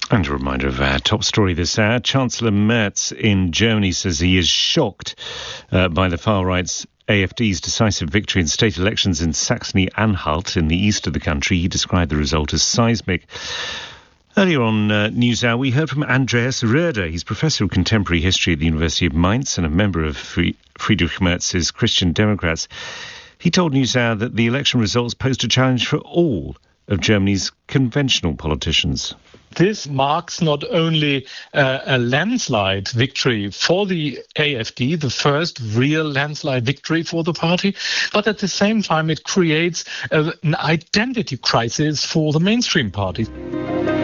And a reminder of our top story this hour. Chancellor Merz in Germany says he is shocked by the far-right's AfD's decisive victory in state elections in Saxony-Anhalt in the east of the country. He described the result as seismic. Earlier on NewsHour, we heard from Andreas Roeder. He's Professor of Contemporary History at the University of Mainz and a member of Friedrich Merz's Christian Democrats. He told NewsHour that the election results posed a challenge for all of Germany's conventional politicians. This marks not only a landslide victory for the AfD, the first real landslide victory for the party, but at the same time it creates an identity crisis for the mainstream parties.